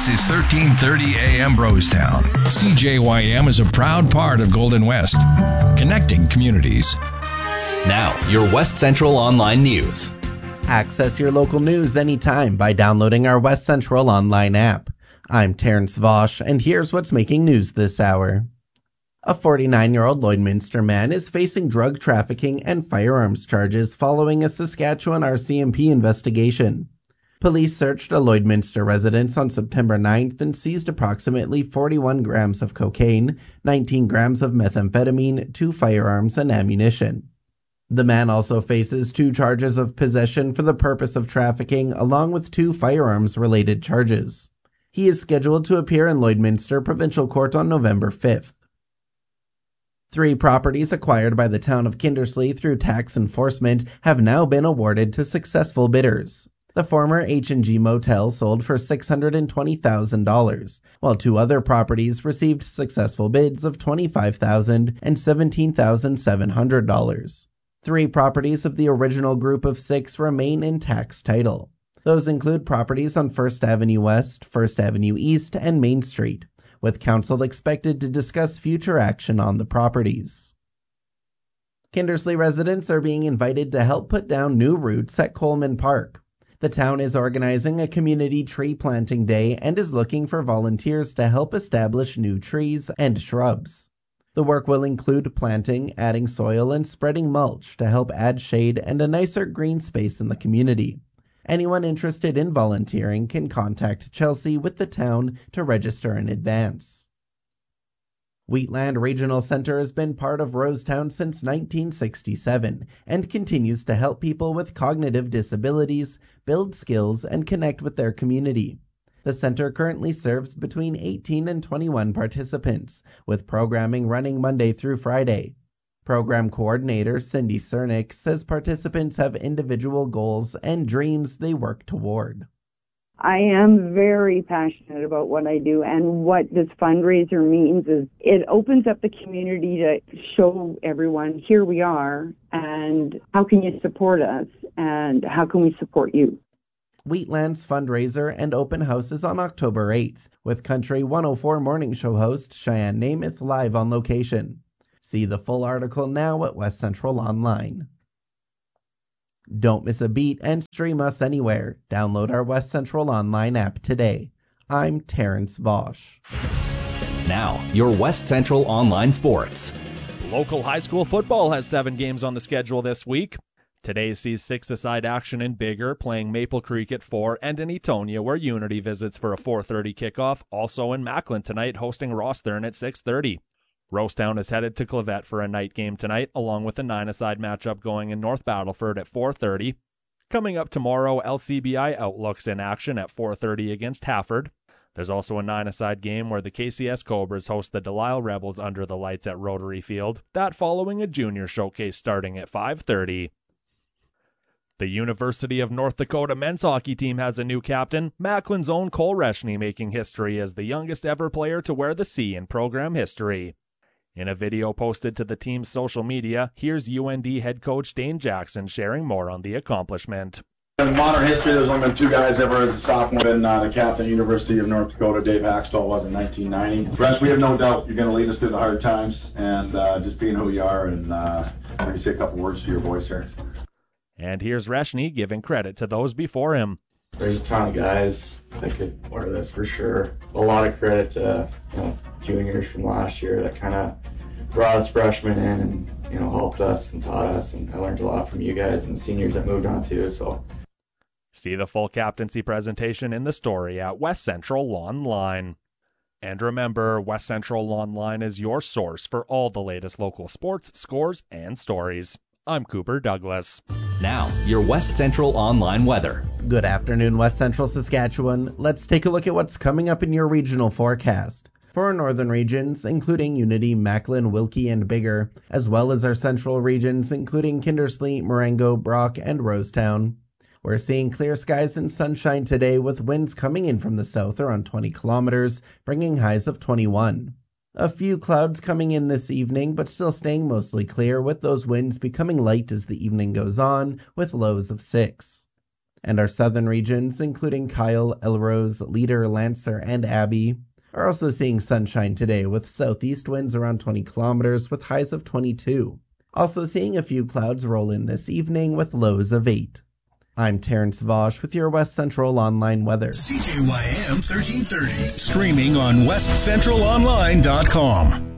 This is 1330 AM Brostown. CJYM is a proud part of Golden West, connecting communities. Now, your West Central Online News. Access your local news anytime by downloading our West Central Online app. I'm Terrence Vosch, and here's what's making news this hour. A 49-year-old Lloydminster man is facing drug trafficking and firearms charges following a Saskatchewan RCMP investigation. Police searched a Lloydminster residence on September 9th and seized approximately 41 grams of cocaine, 19 grams of methamphetamine, 2 firearms, and ammunition. The man also faces 2 charges of possession for the purpose of trafficking, along with 2 firearms-related charges. He is scheduled to appear in Lloydminster Provincial Court on November 5th. 3 properties acquired by the town of Kindersley through tax enforcement have now been awarded to successful bidders. The former H&G Motel sold for $620,000, while 2 other properties received successful bids of $25,000 and $17,700. 3 properties of the original group of 6 remain in tax title. Those include properties on 1st Avenue West, 1st Avenue East, and Main Street, with council expected to discuss future action on the properties. Kindersley residents are being invited to help put down new roots at Coleman Park. The town is organizing a community tree planting day and is looking for volunteers to help establish new trees and shrubs. The work will include planting, adding soil, and spreading mulch to help add shade and a nicer green space in the community. Anyone interested in volunteering can contact Chelsea with the town to register in advance. Wheatland Regional Center has been part of Rosetown since 1967 and continues to help people with cognitive disabilities build skills and connect with their community. The center currently serves between 18 and 21 participants, with programming running Monday through Friday. Program coordinator Cindy Cernick says participants have individual goals and dreams they work toward. I am very passionate about what I do, and what this fundraiser means is it opens up the community to show everyone here we are and how can you support us and how can we support you. Wheatland's fundraiser and open house is on October 8th, with Country 104 morning show host Cheyenne Namath live on location. See the full article now at West Central Online. Don't miss a beat and stream us anywhere. Download our West Central Online app today. I'm Terrence Vosch. Now, your West Central Online Sports. Local high school football has 7 games on the schedule this week. Today sees 6-a-side action in Biggar, playing Maple Creek at 4, and in Etonia, where Unity visits for a 4:30 kickoff. Also in Macklin tonight, hosting Rosthern at 6:30. Rosetown is headed to Clavette for a night game tonight, along with a 9-a-side matchup going in North Battleford at 4:30. Coming up tomorrow, LCBI Outlook's in action at 4:30 against Hafford. There's also a 9-a-side game where the KCS Cobras host the Delisle Rebels under the lights at Rotary Field, that following a junior showcase starting at 5:30. The University of North Dakota men's hockey team has a new captain, Macklin's own Cole Reshny, making history as the youngest ever player to wear the C in program history. In a video posted to the team's social media, here's UND head coach Dane Jackson sharing more on the accomplishment. In modern history, there's only been 2 guys ever as a sophomore been the captain of University of North Dakota. Dave Hackstall was in 1990. Resh, we have no doubt you're going to lead us through the hard times, and just being who you are, and I'm going to say a couple words to your voice here. And here's Reshny giving credit to those before him. There's a ton of guys that could wear this for sure. A lot of credit to juniors from last year that kind of brought us freshmen in and helped us and taught us, and I learned a lot from you guys and the seniors that moved on too. So see the full captaincy presentation in the story at West Central Online. And remember, West Central Online is your source for all the latest local sports, scores, and stories. I'm Cooper Douglas. Now, your West Central Online weather. Good afternoon, West Central Saskatchewan. Let's take a look at what's coming up in your regional forecast. For our northern regions, including Unity, Macklin, Wilkie, and Biggar, as well as our central regions, including Kindersley, Marengo, Brock, and Rosetown. We're seeing clear skies and sunshine today, with winds coming in from the south around 20 kilometers, bringing highs of 21. A few clouds coming in this evening, but still staying mostly clear, with those winds becoming light as the evening goes on, with lows of 6. And our southern regions, including Kyle, Elrose, Leader, Lancer, and Abbey, are also seeing sunshine today with southeast winds around 20 kilometers with highs of 22. Also seeing a few clouds roll in this evening with lows of 8. I'm Terrence Vosch with your West Central Online weather. CJYM 1330. Streaming on westcentralonline.com.